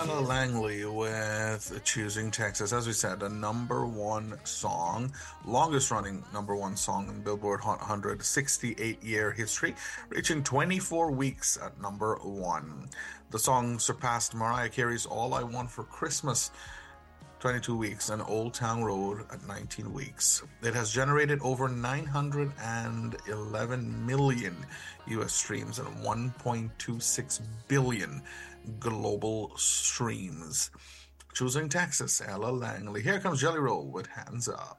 Ella Langley with Choosing Texas. As we said, the number one song, longest running number one song in Billboard Hot 100, 68-year history, reaching 24 weeks at number one. The song surpassed Mariah Carey's All I Want for Christmas, 22 weeks, and Old Town Road at 19 weeks. It has generated over 911 million US streams and 1.26 billion global streams. Choosing Texas, Ella Langley. Here comes Jelly Roll with Hands Up.